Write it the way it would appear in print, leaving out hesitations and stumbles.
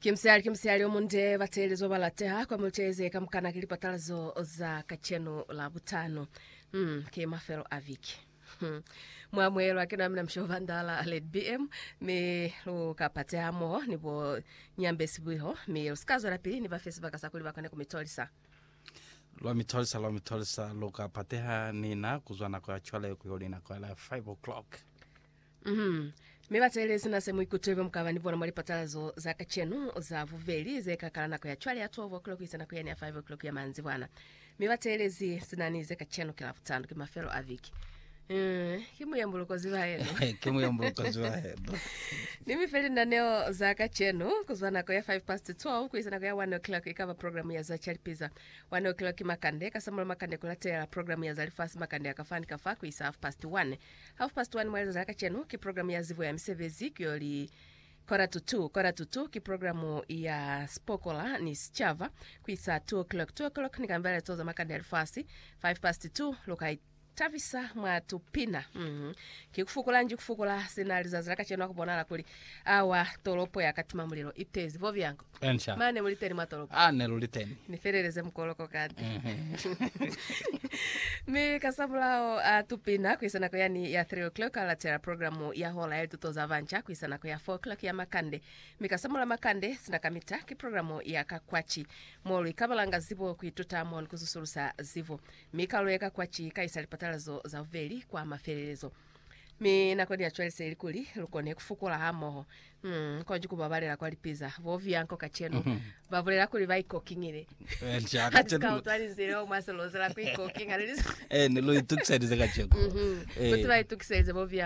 Kimsiali omunde batelezo balateha kwa mulcheze kamkana kilipatalazo za kacheno la butano. Ke mafero aviki. Mwamwelo akina mna mshovandala led BM me lo kapate amo nibo nyambe sibuho me uskazo la pili ni ba Facebook asakuli bakane kumitolisa. Lo mitolisa lo kapateha ni na kuzwana kwa chwale kuholina kwa la 5 o'clock. Mebatelezi na semu ikutwebe mkava nivona mwali patalazo za kachenu za vuveli zeka kalana kwa chwali ya 12 o'clock isana kwa ya 5 o'clock ya manzi wana. Mebatelezi sinani zeka chenu kila futano kimafero aviki. Kimu ya mbulukozi wa hendo. Kimu ya mbulukozi wa hendo. Nimifeli na neo za kachenu kuzwana kwa ya 12 kuisana kwa ya 1 o'clock ikava programu ya za chalipiza 1 o'clock makande kasamula makande kulatea programu ya zalifasi makande ya kafani kafa kuisa 1:30 mwele za kachenu ki programu ya zivu ya msevezi kioli Kora tutu ki programu ya Spokola ni Schava kuisa 2 o'clock nikambele toza makande alifasi 2:05 lokai Tavisa mwatupina. Kifukula sinaliza zaka cheno kubonala kuli awa tolopo ya katima muliro itezi vo vyango. Ensha. Mane muliteni matolopo. Neluliteni. Niferereze mkoloko kadi. Mi kasabulao tupina kuisana kwa yani ya 3 o'clock alatera programu ya hola ya tutoza vancha kuisana kwa ya 4 o'clock ya makande. Mi kasamula makande sinakamita ki programu ya kakwachi. Molu ikabalanga zibo kuituta molu kususurusa zivo. Mi kalueka kwachi kaisali patalazo za veli kwa maferelezo. Mi nakodi ya chwalise ilikuli lukone kufukula hamoho. Konji kubabalera kwa lipiza. Vovi yanko kacheno. Babalera kuli vai kokingire. Ensha. Hatika utwali zero masalo zela kui kokinga. Nilo itukisaidize kacheko. Kuti vai tukisaidize vovi